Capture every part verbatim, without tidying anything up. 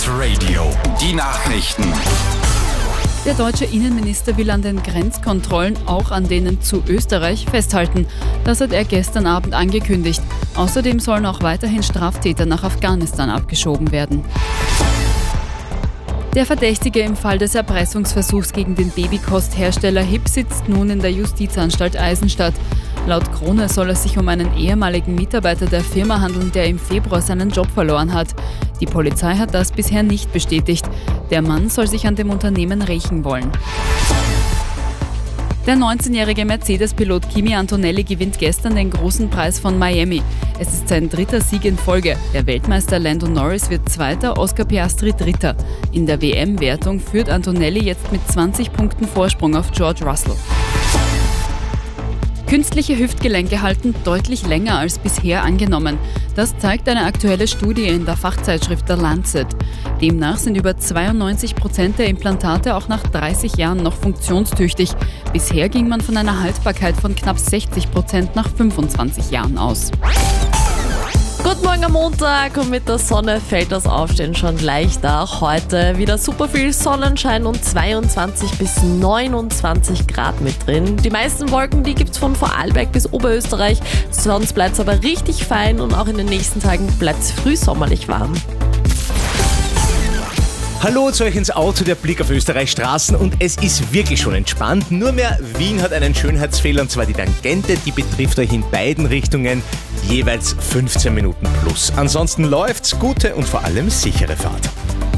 Hit Radio. Die Nachrichten. Der deutsche Innenminister will an den Grenzkontrollen, auch an denen zu Österreich, festhalten. Das hat er gestern Abend angekündigt. Außerdem sollen auch weiterhin Straftäter nach Afghanistan abgeschoben werden. Der Verdächtige im Fall des Erpressungsversuchs gegen den Babykosthersteller Hipp sitzt nun in der Justizanstalt Eisenstadt. Laut Krone soll es sich um einen ehemaligen Mitarbeiter der Firma handeln, der im Februar seinen Job verloren hat. Die Polizei hat das bisher nicht bestätigt. Der Mann soll sich an dem Unternehmen rächen wollen. Der neunzehnjährige Mercedes-Pilot Kimi Antonelli gewinnt gestern den großen Preis von Miami. Es ist sein dritter Sieg in Folge. Der Weltmeister Lando Norris wird Zweiter, Oscar Piastri Dritter. In der W M-Wertung führt Antonelli jetzt mit zwanzig Punkten Vorsprung auf George Russell. Künstliche Hüftgelenke halten deutlich länger als bisher angenommen. Das zeigt eine aktuelle Studie in der Fachzeitschrift The Lancet. Demnach sind über zweiundneunzig Prozent der Implantate auch nach dreißig Jahren noch funktionstüchtig. Bisher ging man von einer Haltbarkeit von knapp sechzig Prozent nach fünfundzwanzig Jahren aus. Guten Morgen am Montag und mit der Sonne fällt das Aufstehen schon leichter. Auch heute wieder super viel Sonnenschein und zweiundzwanzig bis neunundzwanzig Grad mit drin. Die meisten Wolken, die gibt's von Vorarlberg bis Oberösterreich. Sonst bleibt's aber richtig fein und auch in den nächsten Tagen bleibt's frühsommerlich warm. Hallo zu euch ins Auto, der Blick auf Österreichs Straßen und es ist wirklich schon entspannt. Nur mehr Wien hat einen Schönheitsfehler und zwar die Tangente, die betrifft euch in beiden Richtungen jeweils fünfzehn Minuten plus. Ansonsten läuft's, gute und vor allem sichere Fahrt.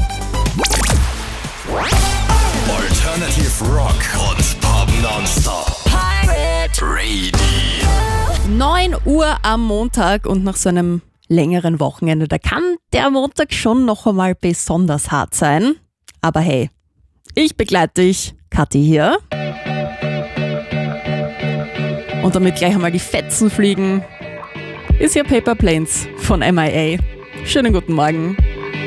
Alternative Rock und Pop Nonstop. Pirate Radio. neun Uhr am Montag und nach so einem längeren Wochenende, da kann der Montag schon noch einmal besonders hart sein. Aber hey, ich begleite dich, Kathi hier. Und damit gleich einmal die Fetzen fliegen, ist hier Paper Planes von M I A. Schönen guten Morgen.